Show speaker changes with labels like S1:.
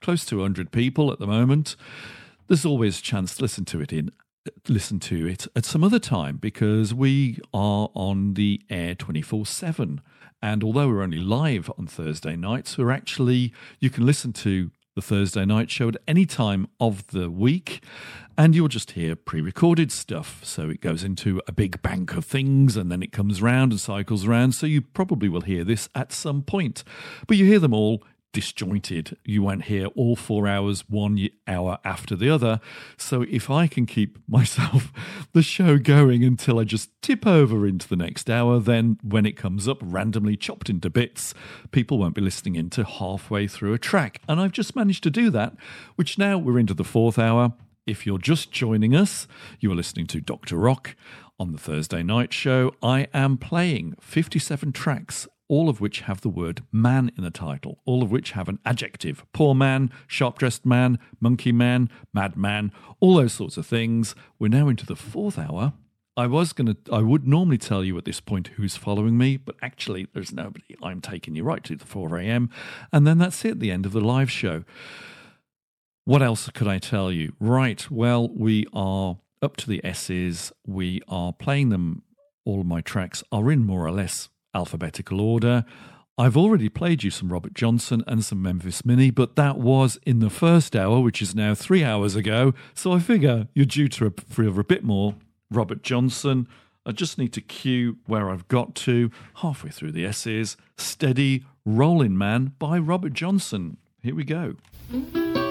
S1: close to 100 people at the moment. There's always a chance to listen to it at some other time because we are on the air 24/7. And although we're only live on Thursday nights, you can listen to the Thursday night show at any time of the week, and you'll just hear pre-recorded stuff. So it goes into a big bank of things, and then it comes round and cycles around. So you probably will hear this at some point, but you hear them all disjointed. You won't hear all 4 hours 1 hour after the other. So if I can keep the show going until I just tip over into the next hour, then when it comes up randomly chopped into bits, people won't be listening into halfway through a track. And I've just managed to do that, which now we're into the 4th hour. If you're just joining us, you are listening to Dr. Rock on the Thursday night show. I am playing 57 tracks, all of which have the word man in the title, all of which have an adjective. Poor man, sharp-dressed man, monkey man, madman, all those sorts of things. We're now into the 4th hour. I would normally tell you at this point who's following me, but actually there's nobody. I'm taking you right to the 4 a.m. And then that's it, the end of the live show. What else could I tell you? Right, well, we are up to the S's. We are playing them. All of my tracks are in more or less alphabetical order. I've already played you some Robert Johnson and some Memphis Minnie, but that was in the 1st hour, which is now 3 hours ago. So I figure you're due for a bit more Robert Johnson. I just need to cue where I've got to. Halfway through the S's, Steady Rollin' Man by Robert Johnson. Here we go.
S2: Mm-hmm.